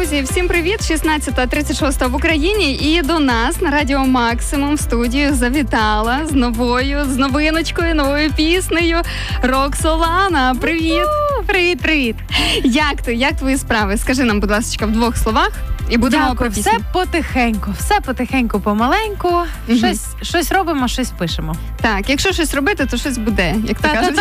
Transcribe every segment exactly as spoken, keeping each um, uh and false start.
Друзі, всім привіт! шістнадцята тридцять шість в Україні, і до нас на Радіо Максимум в студію завітала з новою, з новиночкою, новою піснею Роксолана. Привіт! Привіт, привіт! Як ти? Як твої справи? Скажи нам, будь ласка, в двох словах. І будемо Дякую, про пісню. все потихеньку, все потихеньку, помаленьку. Угу. Щось, щось робимо, щось пишемо. Так, якщо щось робити, то щось буде, як то кажуть.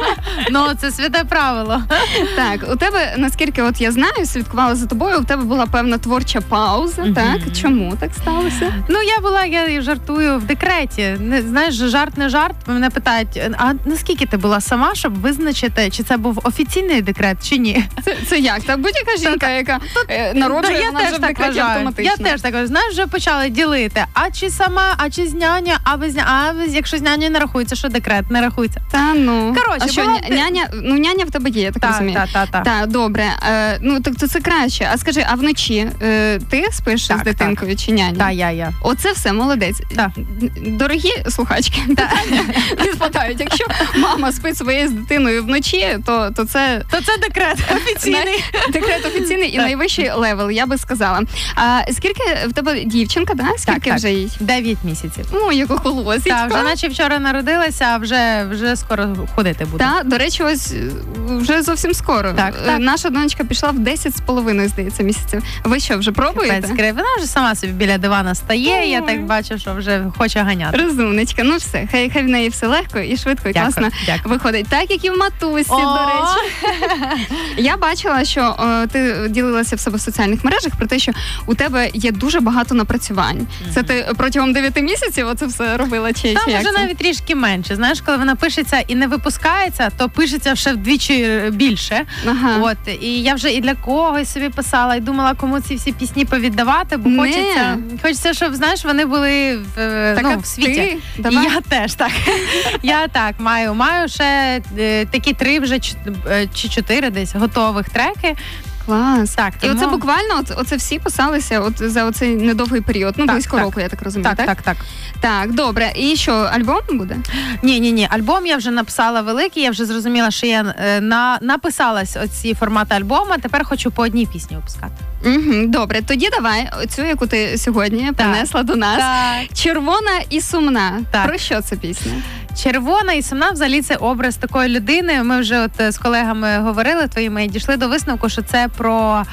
Ну, це святе правило. Так, у тебе, наскільки от я знаю, слідкувала за тобою, у тебе була певна творча пауза, угу. так? Чому так сталося? Ну, я була, я жартую в декреті. Не, знаєш, жарт не жарт. Мене питають, а наскільки ти була сама, щоб визначити, чи це був офіційний декрет, чи ні? Це, це як? Та будь-яка жінка, яка е, народжує, вона вже в декреті автоматично. Я теж так кажу. Знаєш, вже почали ділити. А чи сама, а чи з няня, а без няня, а без, якщо з нянею не рахується, що декрет не рахується. Та ну. Коротше, а що, була... няня, ну няня в тебе є, я так, так розумію. Так, так, так. Так, добре. Е, ну, так то це краще. А скажи, а вночі е, ти спиш так, з дитинкою так. чи няня? Так, я, я. Оце все, молодець. Так. Дорогі слухачки, відпадають. Якщо мама спить своєю з дитиною вночі, то, то це... То це декрет офіційний. Декрет офіційний і найвищий левел, я би сказала. А скільки в тебе дівчинка, да? Скільки так, вже їй? Дев'ять місяців. Ну, яку колосічку. Так, вже наче вчора народилася, а вже, вже скоро ходити буде. Так, до речі, ось вже зовсім скоро. Так, так. Наша донечка пішла в десять з половиною, здається, місяців. Ви що, вже пробуєте? Вона вже сама собі біля дивана стає, Ой. я так бачу, що вже хоче ганяти. Розумничка, ну все, хай, хай в неї все легко і швидко, і дякую, класно дякую. виходить. Так, як і в матусі, О! до речі. Я бачила, що о, ти ділилася в себе в соціальних мережах про те, що у тебе є дуже багато напрацювань. Mm-hmm. Це ти протягом дев'яти місяців оце все робила? Чи, Там чи вже навіть трішки менше. Знаєш, коли вона пишеться і не випускається, то пишеться ще вдвічі більше. Ага. От, і я вже і для когось собі писала, і думала, кому ці всі пісні повіддавати, бо не. хочеться, хочеться, щоб, знаєш, вони були в, ну, в світі. Ти? І я теж так. Я так маю. Маю ще е, такі три вже чи чотири десь готових треки. Клас. Так, і тому... оце буквально, от, оце всі писалися от за оцей недовгий період, ну, так, близько так. року, я так розумію, так? Так, так, так. Так, добре. І що, альбом буде? Ні, ні, ні. Альбом я вже написала великий, я вже зрозуміла, що я е, на, написалась оці формати альбому, тепер хочу по одній пісні випускати. Угу, добре, тоді давай оцю, яку ти сьогодні так. принесла до нас. Так. «Червона і сумна». Так. Про що це пісня? «Червона і сумна» взагалі це образ такої людини. Ми вже от з колегами говорили твоїми і дійшли до висновку, що це про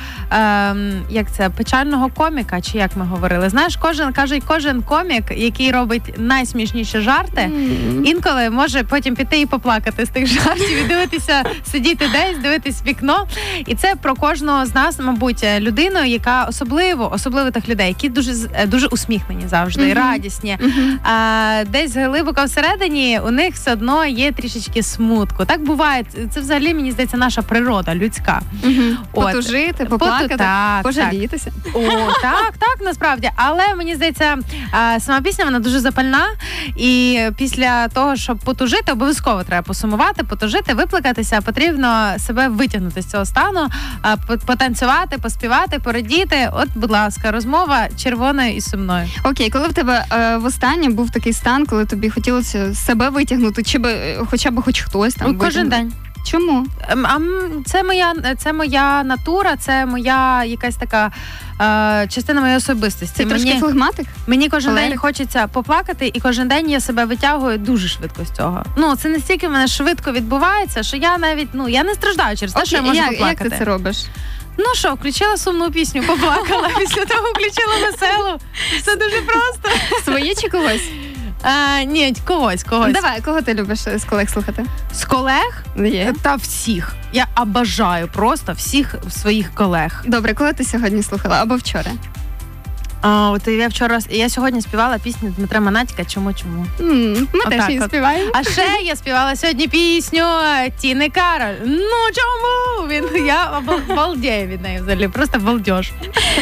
ем, як це, печального коміка, чи як ми говорили. Знаєш, кожен, кажуть, кожен комік, який робить найсмішніші жарти, mm-hmm. інколи може потім піти і поплакати з тих жартів, і дивитися, сидіти десь, дивитись в вікно. І це про кожного з нас, мабуть, людину, яка особливо, особливо тих людей, які дуже, дуже усміхнені завжди, mm-hmm. радісні. Mm-hmm. А, десь глибоко всередині у них все одно є трішечки смутку. Так буває. Це взагалі, мені здається, наша природа людська. Угу. Потужити, поплакати, Поту, так, пожалітися. Так. О, так, так, насправді. Але, мені здається, сама пісня, вона дуже запальна. І після того, щоб потужити, обов'язково треба посумувати, потужити, виплакатися, потрібно себе витягнути з цього стану, потанцювати, поспівати, порадіти. От, будь ласка, розмова червоною і сумною. Окей, коли в тебе е, востаннє був такий стан, коли тобі хотілося себе витягнути, чи би хоча б хоч хтось там витягнути? Кожен день. Чому? А це моя, це моя натура, це моя якась така е, частина моєї особистості. Ти мені, трошки флегматик? Мені кожен Холерик? день хочеться поплакати, і кожен день я себе витягую дуже швидко з цього. Ну, це настільки в мене швидко відбувається, що я навіть, ну, я не страждаю через те, що я можу як, поплакати. Як ти це робиш? Ну що, включила сумну пісню, поплакала, після того включила веселу. Все дуже просто. Свої чи когось? А, ні, когось, когось. Давай, кого ти любиш з колег слухати? З колег? Є. Та всіх. Я обожаю просто всіх своїх колег. Добре, коли ти сьогодні слухала? Або вчора? А, от я вчора, я сьогодні співала пісню Дмитра Монатіка «Чому-чому». Mm, ми Отак теж її от. співаємо. А ще я співала сьогодні пісню Тіни Кароль. Ну чому? Він, я балдею від неї взагалі, просто балдеж.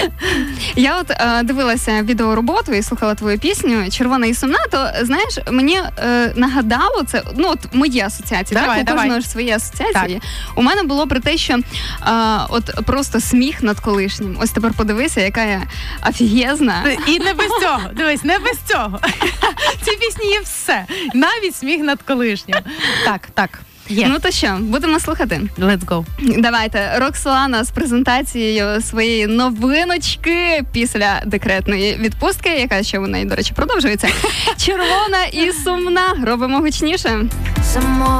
Я от е, дивилася відеороботу і слухала твою пісню «Червона і сумна», то, знаєш, мені е, нагадало це, ну от мої асоціації, давай, так? У давай. кожного ж свої асоціації. Так. У мене було про те, що е, от просто сміх над колишнім. Ось тепер подивися, яка я офігезна. І не без цього, дивись, не без цього. Ці пісні є все, навіть сміх над колишнім. Так, так. Є. Ну то що, будемо слухати? Let's go. Давайте. Роксолана з презентацією своєї новиночки після декретної відпустки, яка ще у неї, до речі, продовжується. Червона і сумна. Робимо гучніше.